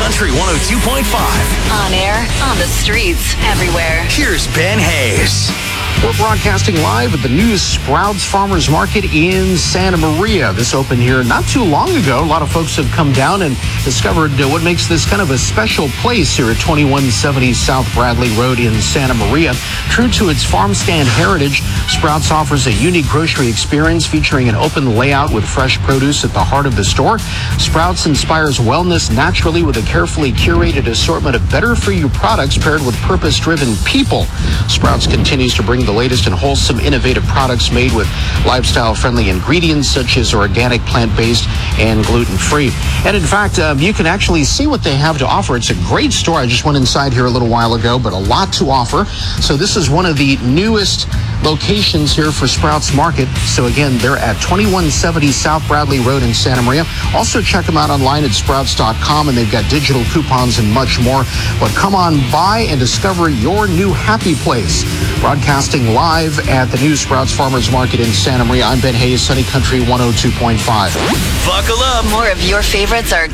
Country 102.5. On air, on the streets, everywhere. Here's Ben Hayes. We're broadcasting live at the new Sprouts Farmers Market in Santa Maria. This opened here not too long ago. A lot of folks have come down and discovered what makes this kind of a special place here at 2170 South Bradley Road in Santa Maria. True to its farm stand heritage, Sprouts offers a unique grocery experience featuring an open layout with fresh produce at the heart of the store. Sprouts inspires wellness naturally with a carefully curated assortment of better-for-you products paired with purpose-driven people. Sprouts continues to bring the latest and wholesome, innovative products made with lifestyle-friendly ingredients such as organic, plant-based, and gluten-free. And in fact, you can actually see what they have to offer. It's a great store. I just went inside here a little while ago, but a lot to offer. So this is one of the newest locations here for Sprouts Market. So again, they're at 2170 South Bradley Road in Santa Maria. Also check them out online at sprouts.com, and they've got digital coupons and much more. But come on by and discover your new happy place. Broadcasting live at the new Sprouts Farmers Market in Santa Maria. I'm Ben Hayes, Sunny Country 102.5. Buckle up. More of your favorites are